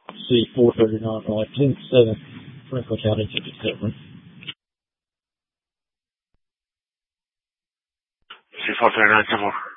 C439 right, 10-7, Franklin County, ticket 7. C439, 10-4.